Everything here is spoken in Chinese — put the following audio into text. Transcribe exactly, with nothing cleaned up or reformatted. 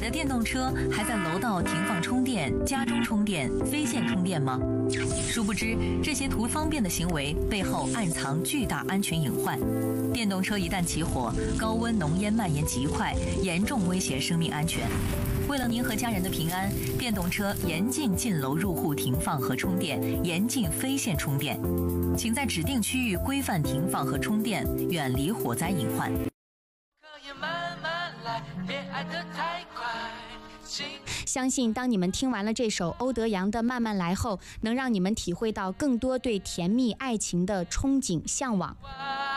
的电动车还在楼道停放充电、家中充电、非线充电吗？殊不知，这些图方便的行为背后暗藏巨大安全隐患。电动车一旦起火，高温浓烟蔓延极快，严重威胁生命安全。为了您和家人的平安，电动车严禁进楼入户停放和充电，严禁非线充电。请在指定区域规范停放和充电，远离火灾隐患。 相信当你们听完了这首欧德阳的《慢慢来》后，能让你们体会到更多对甜蜜爱情的憧憬向往。